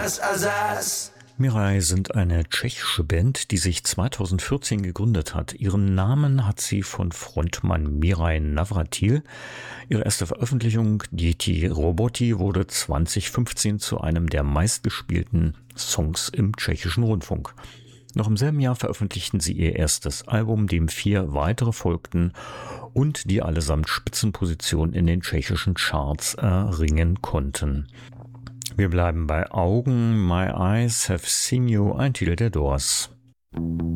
Mirai sind eine tschechische Band, die sich 2014 gegründet hat. Ihren Namen hat sie von Frontmann Miraj Navratil. Ihre erste Veröffentlichung, Děti roboti, wurde 2015 zu einem der meistgespielten Songs im tschechischen Rundfunk. Noch im selben Jahr veröffentlichten sie ihr erstes Album, dem 4 weitere folgten und die allesamt Spitzenposition in den tschechischen Charts erringen konnten. Wir bleiben bei Augen. My Eyes Have Seen You, ein Titel der Doors.